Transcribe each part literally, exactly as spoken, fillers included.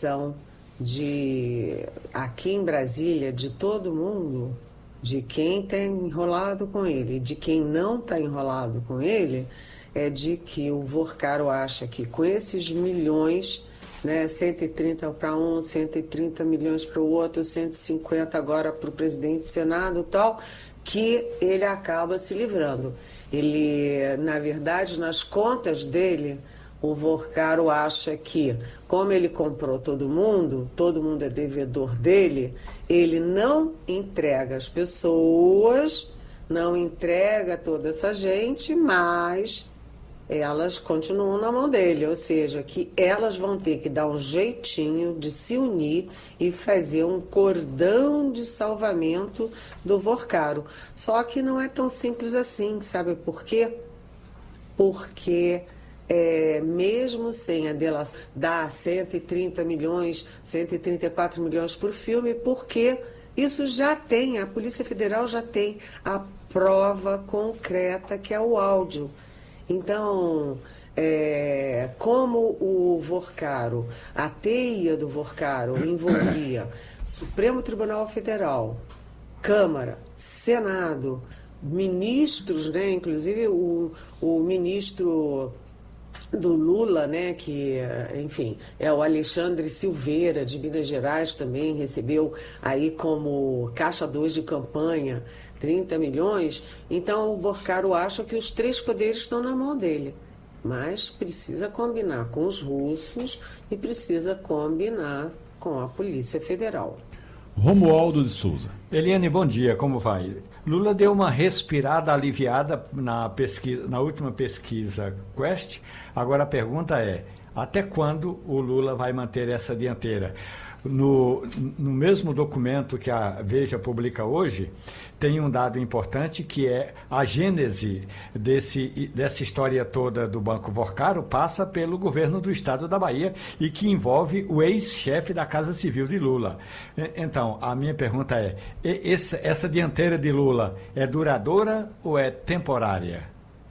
atenção de aqui em Brasília, de todo mundo, de quem está enrolado com ele, de quem não está enrolado com ele, é de que o Vorcaro acha que com esses milhões, né, cento e trinta para um, cento e trinta milhões para o outro, cento e cinquenta agora para o presidente do Senado e tal, que ele acaba se livrando. Ele, na verdade, nas contas dele, o Vorcaro acha que, como ele comprou todo mundo, todo mundo é devedor dele, ele não entrega as pessoas, não entrega toda essa gente, mas elas continuam na mão dele, ou seja, que elas vão ter que dar um jeitinho de se unir e fazer um cordão de salvamento do Vorcaro. Só que não é tão simples assim, sabe por quê? Porque é, mesmo sem a delação, dá cento e trinta milhões, cento e trinta e quatro milhões por filme, porque isso já tem, a Polícia Federal já tem a prova concreta que é o áudio. Então, é, como o Vorcaro, a teia do Vorcaro envolvia Supremo Tribunal Federal, Câmara, Senado, ministros, né, inclusive o, o ministro do Lula, né, que, enfim, é o Alexandre Silveira, de Minas Gerais, também recebeu aí como caixa dois de campanha trinta milhões. Então o Vorcaro acha que os três poderes estão na mão dele, mas precisa combinar com os russos e precisa combinar com a Polícia Federal. Romualdo de Souza. Eliane, bom dia, como vai? Lula deu uma respirada aliviada na, pesquisa, na última pesquisa Quest. Agora a pergunta é, até quando o Lula vai manter essa dianteira? No, no mesmo documento que a Veja publica hoje, tem um dado importante que é a gênese desse, dessa história toda do Banco Vorcaro passa pelo governo do estado da Bahia e que envolve o ex-chefe da Casa Civil de Lula. Então, a minha pergunta é, essa, essa dianteira de Lula é duradoura ou é temporária?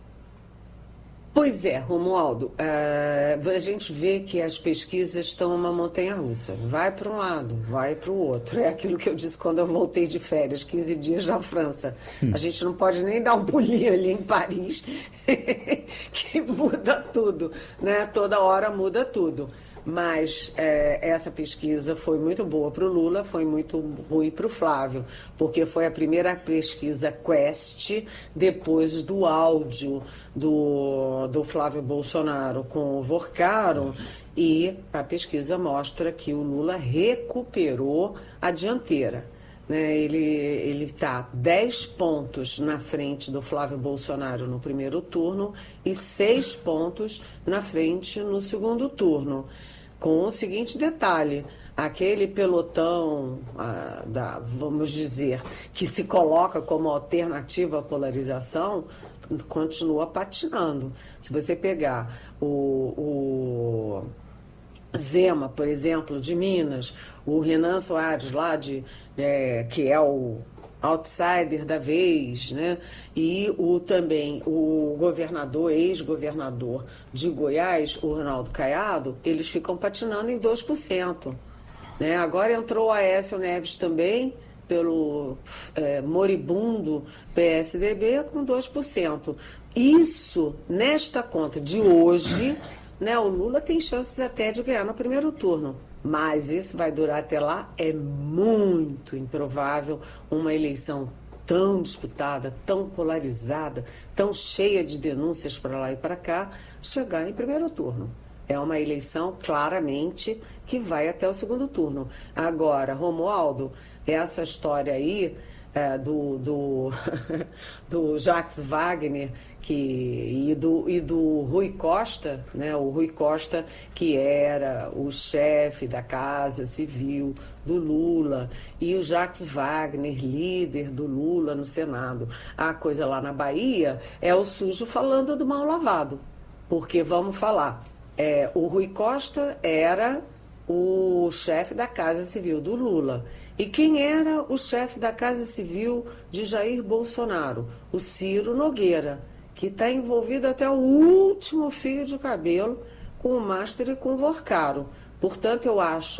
Pois é, Romualdo, uh, a gente vê que as pesquisas estão uma montanha-russa. Vai para um lado, vai para o outro. É aquilo que eu disse quando eu voltei de férias, quinze dias na França. Hum. A gente não pode nem dar um pulinho ali em Paris, que muda tudo, né? Toda hora muda tudo. Mas é, essa pesquisa foi muito boa para o Lula, foi muito ruim para o Flávio, porque foi a primeira pesquisa Quest depois do áudio do, do Flávio Bolsonaro com o Vorcaro, e a pesquisa mostra que o Lula recuperou a dianteira. Né? Ele está dez pontos na frente do Flávio Bolsonaro no primeiro turno e seis pontos na frente no segundo turno. Com o seguinte detalhe, aquele pelotão, ah, da, vamos dizer, que se coloca como alternativa à polarização, continua patinando. Se você pegar o, o Zema, por exemplo, de Minas, o Renan Soares lá, de, é, que é o outsider da vez, né? E o, também o governador, ex-governador de Goiás, o Ronaldo Caiado, eles ficam patinando em dois por cento. Né? Agora entrou o Aécio Neves também, pelo é, moribundo P S D B, com dois por cento. Isso, nesta conta de hoje, né, o Lula tem chances até de ganhar no primeiro turno. Mas isso vai durar até lá, é muito improvável uma eleição tão disputada, tão polarizada, tão cheia de denúncias para lá e para cá, chegar em primeiro turno. É uma eleição, claramente, que vai até o segundo turno. Agora, Romualdo, essa história aí é, do, do, do Jacques Wagner que, e, do, e do Rui Costa, né? O Rui Costa, que era o chefe da Casa Civil do Lula, e o Jacques Wagner, líder do Lula no Senado. A coisa lá na Bahia é o sujo falando do mal lavado. Porque, vamos falar, é, o Rui Costa era o chefe da Casa Civil do Lula. E quem era o chefe da Casa Civil de Jair Bolsonaro? O Ciro Nogueira, que está envolvido até o último fio de cabelo com o Master e com o Vorcaro. Portanto, eu acho